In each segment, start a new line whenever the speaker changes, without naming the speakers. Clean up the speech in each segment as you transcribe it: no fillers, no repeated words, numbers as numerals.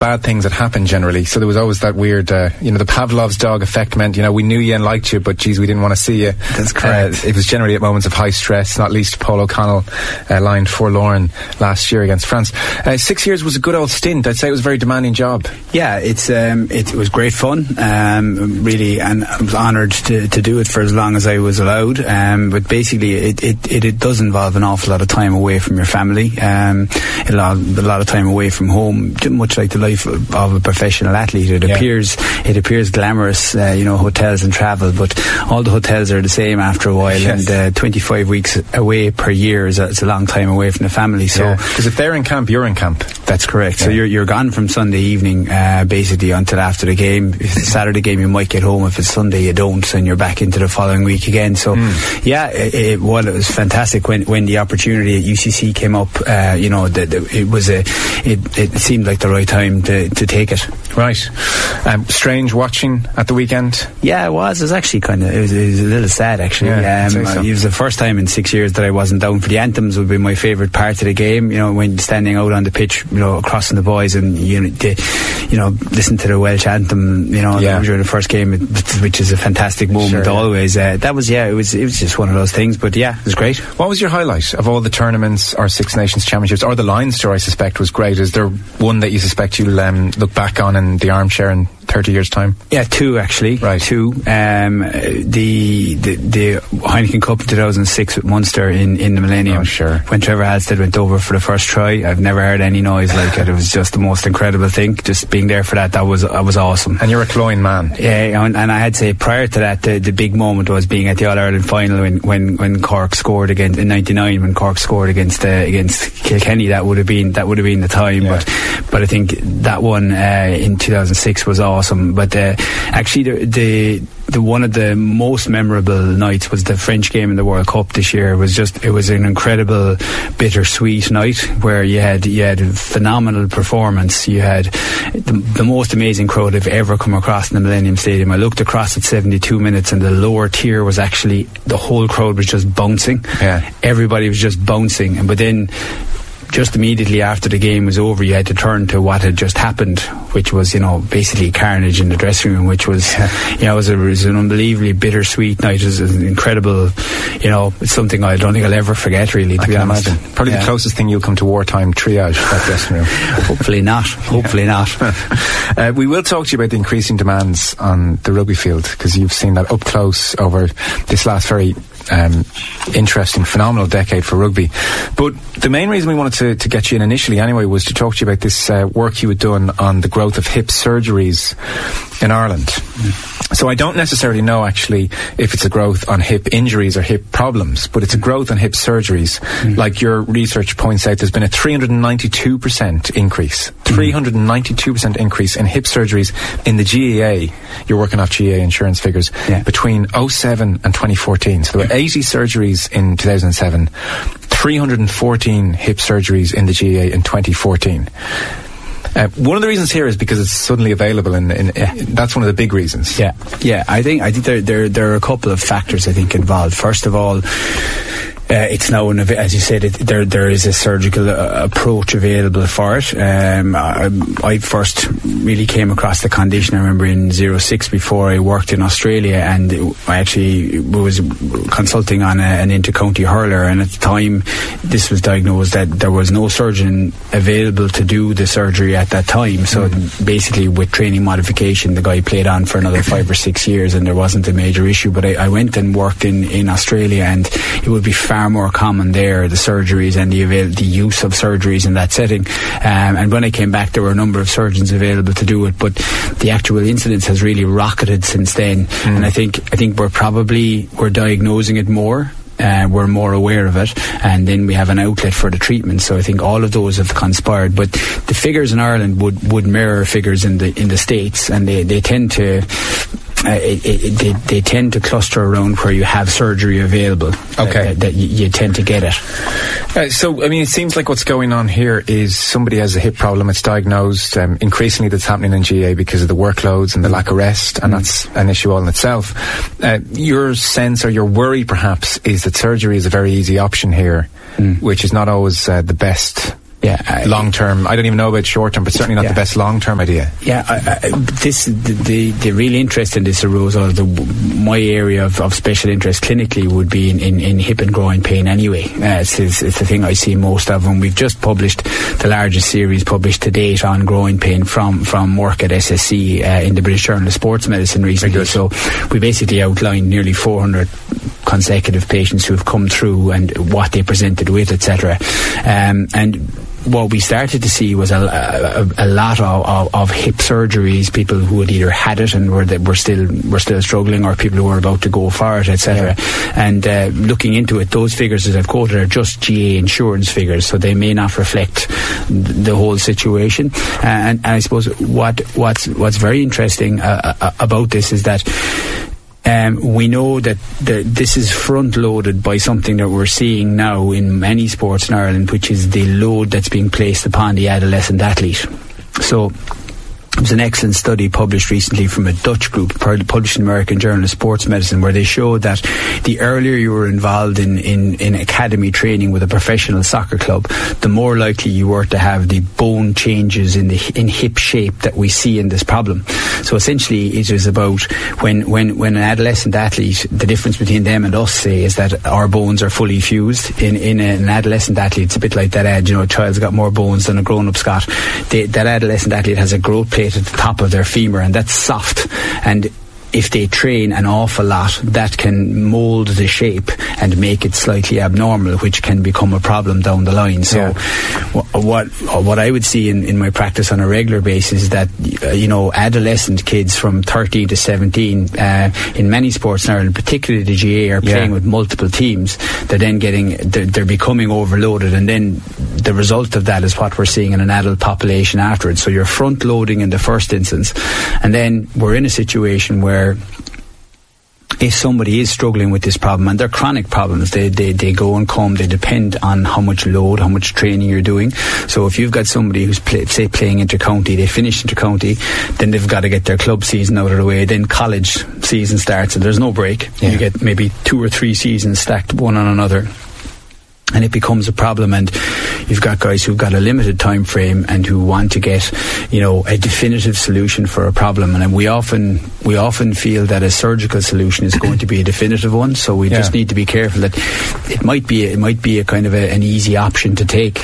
bad things that happen generally. So there was always that weird, the Pavlov's dog effect meant, we knew you and liked you, but geez, we didn't want to see you.
That's correct.
It was generally at moments of high stress, not least Paul O'Connell lined forlorn last year against France. 6 years was a good old stint. I'd say it was a very demanding job.
Yeah, it was great fun, really, and I was honoured to do it for as long as I was allowed. But basically, it does involve an awful lot of time away from your family, a lot of time away from home, much like the life of a professional athlete. It appears glamorous, hotels and travel, but all the hotels are the same after a while. Yes. And 25 weeks away per year it's a long time away from the family. So
because if they're in camp, you're in camp.
That's correct. So you're gone from Sunday evening basically until after the game. If it's a Saturday game, you might get home. If it's Sunday, you don't, and you're back into the following week again. So it was fantastic when the opportunity at UCC came up. It seemed like the right time to take it.
Right. Strange watching at the weekend?
Yeah, it was. It was actually it was a little sad, actually.
Yeah,
it was the first time in 6 years that I wasn't down for the anthems. Would be my favourite part of the game. When standing out on the pitch, crossing the boys and listen to the Welsh anthem. During the first game, which is a fantastic moment. Sure, always. It was just one of those things. But yeah, it was great.
What was your highlight of all the tournaments or Six Nations Championships, or the Lions Tour? I suspect was great. Is there one that you suspect you'll look back on in the armchair in 30 years' time?
Yeah, two actually.
Right.
Two. The Heineken Cup in 2006 with Munster in the Millennium.
Oh, sure.
When Trevor Halstead went over for the first try, I've never heard any noise like it. It was just the most incredible thing. Just being there for that was awesome.
And you're a Cloyne man.
Yeah, and I had to say prior to that, the big moment was being at the All-Ireland final when Cork scored in '99 when Cork scored against Kilkenny. That would have been the time. Yeah. But I think that one in 2006 was awesome. But actually, the one of the most memorable nights was the French game in the World Cup this year. It was an incredible, bittersweet night where you had a phenomenal performance. You had the most amazing crowd I've ever come across in the Millennium Stadium. I looked across at 72 minutes, and the lower tier was actually, the whole crowd was just bouncing.
Yeah.
Everybody was just bouncing, but then just immediately after the game was over, you had to turn to what had just happened, which was, basically carnage in the dressing room, which was, it was an unbelievably bittersweet night. It was an incredible, it's something I don't think I'll ever forget, really, to be honest.
Imagine. Probably the closest thing you'll come to wartime triage, that dressing room.
Hopefully not. Hopefully not.
We will talk to you about the increasing demands on the rugby field, because you've seen that up close over this last very interesting, phenomenal decade for rugby. But the main reason we wanted to get you in initially anyway was to talk to you about this work you had done on the growth of hip surgeries in Ireland. So I don't necessarily know actually if it's a growth on hip injuries or hip problems, but it's a growth on hip surgeries. Like your research points out, there's been a 392% increase. 392% increase in hip surgeries in the GEA. You're working off GEA insurance figures between 2007 and 2014. So there were 80 surgeries in 2007, 314 hip surgeries in the GEA in 2014. One of the reasons here is because it's suddenly available, and that's one of the big reasons.
Yeah. I think there are a couple of factors I think involved. First of all, it's now, as you said, there is a surgical approach available for it. I first really came across the condition, I remember, in 06 before I worked in Australia, and I actually was consulting on an inter-county hurler, and at the time this was diagnosed that there was no surgeon available to do the surgery at that time. So basically, with training modification, the guy played on for another 5 or 6 years, and there wasn't a major issue. But I went and worked in Australia, and it would be far more common there, the surgeries and the use of surgeries in that setting. And when I came back, there were a number of surgeons available to do it, but the actual incidence has really rocketed since then. And I think we're diagnosing it more. We're more aware of it, and then we have an outlet for the treatment. So I think all of those have conspired. But the figures in Ireland would mirror figures in the States, and they tend to they tend to cluster around where you have surgery available.
Okay.
That you tend to get it.
So, I mean, it seems like what's going on here is somebody has a hip problem, it's diagnosed. Increasingly that's happening in GA because of the workloads and the lack of rest, and that's an issue all in itself. Your sense, or your worry perhaps, is that surgery is a very easy option here, which is not always the best long term. I don't even know about short term, but certainly not the best long term idea.
The really interest in this arose out of my area of special interest clinically would be in hip and groin pain anyway. It's the thing I see most of, and we've just published the largest series published to date on groin pain from work at SSC in the British Journal of Sports Medicine recently. So we basically outlined nearly 400 consecutive patients who have come through and what they presented with, etc. And what we started to see was a lot of hip surgeries, people who had either had it and were still struggling, or people who were about to go for it, etc. And looking into it, those figures, as I've quoted, are just GA insurance figures, so they may not reflect the whole situation. And I suppose what's very interesting about this is that we know that this is front-loaded by something that we're seeing now in many sports in Ireland, which is the load that's being placed upon the adolescent athlete. So there was an excellent study published recently from a Dutch group, published in the American Journal of Sports Medicine, where they showed that the earlier you were involved in academy training with a professional soccer club, the more likely you were to have the bone changes in hip shape that we see in this problem. So essentially it is about when an adolescent athlete, the difference between them and us, say, is that our bones are fully fused. In an adolescent athlete, it's a bit like that ad, a child's got more bones than a grown-up's got. That adolescent athlete has a growth plate at the top of their femur, and that's soft, and if they train an awful lot, that can mould the shape and make it slightly abnormal, which can become a problem down the line. So what I would see in my practice on a regular basis is that adolescent kids from 13 to 17 in many sports in Ireland, particularly the GA, are playing with multiple teams. They're then they're becoming overloaded, and then the result of that is what we're seeing in an adult population afterwards. So you're front loading in the first instance, and then we're in a situation where if somebody is struggling with this problem, and they're chronic problems, they go and come, they depend on how much load, how much training you're doing. So if you've got somebody who's playing inter-county, they finish inter-county, then they've got to get their club season out of the way, then college season starts and there's no break. You get maybe 2 or 3 seasons stacked one on another, and it becomes a problem. And you've got guys who've got a limited time frame and who want to get a definitive solution for a problem, and we often feel that a surgical solution is going to be a definitive one. So we just need to be careful that it might be a kind of an easy option to take.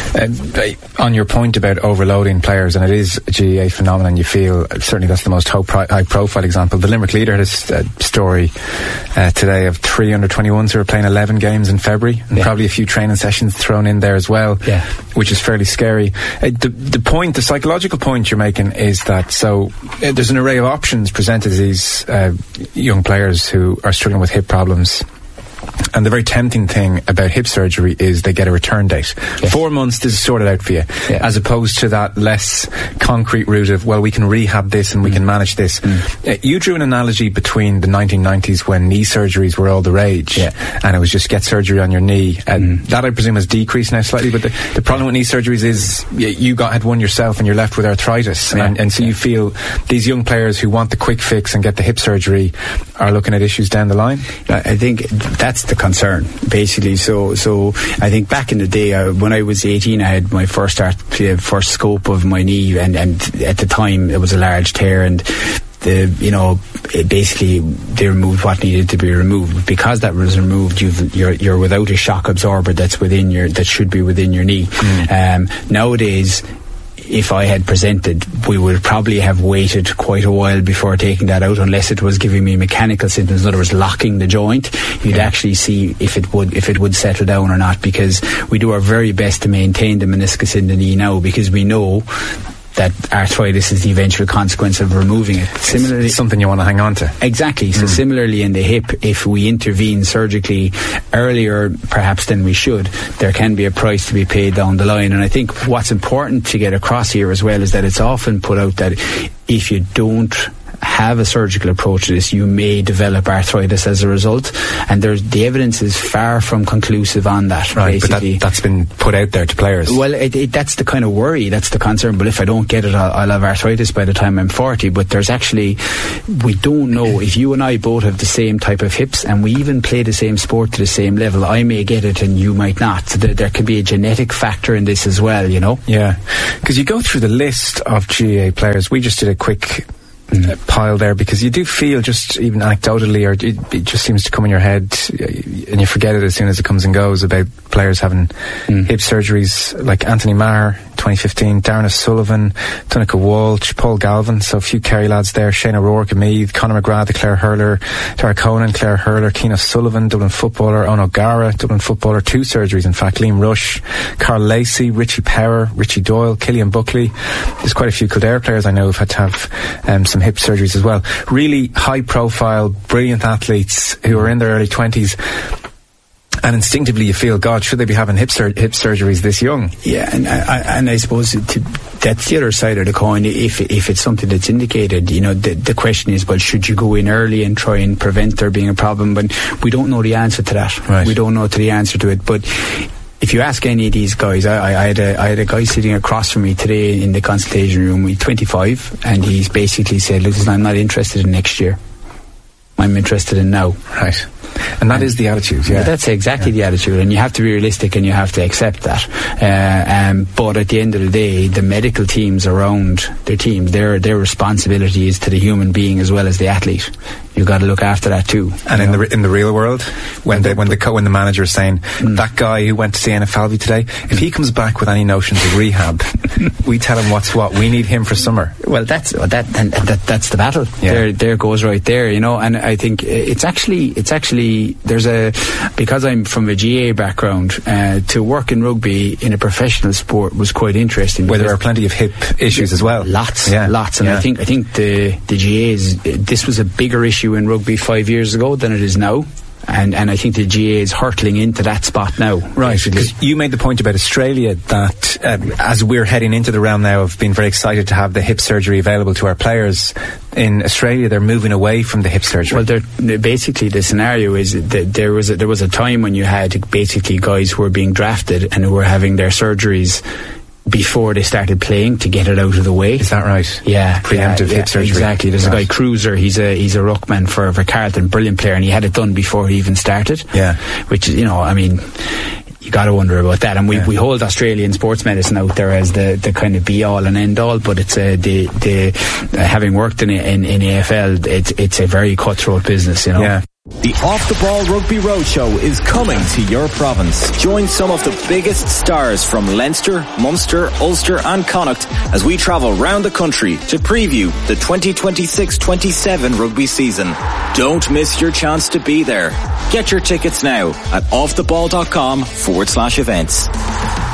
On your point about overloading players, and it is a GAA phenomenon, you feel certainly that's the most high profile example. The Limerick Leader had a story today of 3 under-21s who are playing 11 games in February, and probably a few training sessions thrown in there as well, which is fairly scary. The psychological point you're making is that there's an array of options presented to these young players who are struggling with hip problems. And the very tempting thing about hip surgery is they get a return date. 4 months, this is sorted out for you, as opposed to that less concrete route of, well, we can rehab this and we can manage this. You drew an analogy between the 1990s when knee surgeries were all the rage, and it was just get surgery on your knee. And that, I presume, has decreased now slightly, but the problem with knee surgeries is you had one yourself and you're left with arthritis. And so you feel these young players who want the quick fix and get the hip surgery are looking at issues down the line?
I think that's the concern, basically. So I think back in the day, when I was 18, I had my first scope of my knee, and at the time it was a large tear, and basically they removed what needed to be removed. Because that was removed, you're without a shock absorber that should be within your knee. Nowadays, if I had presented, we would probably have waited quite a while before taking that out, unless it was giving me mechanical symptoms. In other words, locking the joint. You'd actually see if it would settle down or not, because we do our very best to maintain the meniscus in the knee now, because we know that arthritis is the eventual consequence of removing it.
Similarly, it's something you want to hang on to.
Exactly. So similarly in the hip, if we intervene surgically earlier perhaps than we should, there can be a price to be paid down the line. And I think what's important to get across here as well is that it's often put out that if you don't have a surgical approach to this, you may develop arthritis as a result, and the evidence is far from conclusive on that.
Right, basically. But that's been put out there to players.
Well, that's the kind of worry, that's the concern. But if I don't get it, I'll have arthritis by the time I'm 40. But there's actually, we don't know. If you and I both have the same type of hips and we even play the same sport to the same level, I may get it and you might not. So there could be a genetic factor in this as well, you know.
Yeah, because you go through the list of GAA players. We just did a quick pile there, because you do feel, just even anecdotally, or it just seems to come in your head and you forget it as soon as it comes and goes, about players having hip surgeries, like Anthony Maher 2015, Darren O'Sullivan, Tunica Walsh, Paul Galvin, so a few Kerry lads there, Shane O'Rourke, Meath, Conor McGrath, the Clare hurler, Tara Conan, Clare hurler, Keane O'Sullivan, Dublin footballer, Owen O'Gara, Dublin footballer, 2 surgeries in fact, Liam Rush, Carl Lacey, Richie Power, Richie Doyle, Killian Buckley. There's quite a few Kildare players I know who've had to have some hip surgeries as well. Really high profile, brilliant athletes who are in their early 20s, and instinctively you feel, God, should they be having hip surgeries this young?
Yeah, and I suppose that's the other side of the coin. If it's something that's indicated, you know, the question is, well, should you go in early and try and prevent there being a problem? But we don't know the answer to that.
Right.
We don't know the answer to it. But if you ask any of these guys, I had a guy sitting across from me today in the consultation room. He's 25, and he's basically said, listen, I'm not interested in next year. I'm interested in now.
Right. And that is the attitude, yeah.
That's exactly the attitude, and you have to be realistic and you have to accept that. But at the end of the day, the medical teams around their teams, their responsibility is to the human being as well as the athlete. You've got to look after that too.
And in the real world, when the manager is saying, that guy who went to see NFLV today, if he comes back with any notions of rehab, we tell him what's what. We need him for summer.
Well, that's the battle.
Yeah.
There goes right there, you know. And I think it's actually because I'm from a GA background, to work in rugby in a professional sport was quite interesting.
Where there are plenty of hip issues as well.
Lots. And I think the GAs, this was a bigger issue in rugby 5 years ago than it is now. And I think the GA is hurtling into that spot now.
Right, because you made the point about Australia that as we're heading into the realm now of being very excited to have the hip surgery available to our players, in Australia they're moving away from the hip surgery.
Well, basically the scenario is that there was a time when you had basically guys who were being drafted and who were having their surgeries before they started playing to get it out of the way.
Is that right?
Yeah.
Preemptive hip surgery.
Exactly. There's a guy, Cruiser, he's a ruckman for Carlton, brilliant player, and he had it done before he even started.
Yeah.
Which is, you know, I mean, you got to wonder about that. And we hold Australian sports medicine out there as the kind of be all and end all, but it's having worked in AFL, it's a very cutthroat business, you know.
Yeah.
The Off the Ball Rugby Roadshow is coming to your province. Join some of the biggest stars from Leinster, Munster, Ulster and Connacht as we travel round the country to preview the 2026-27 rugby season. Don't miss your chance to be there. Get your tickets now at offtheball.com/events.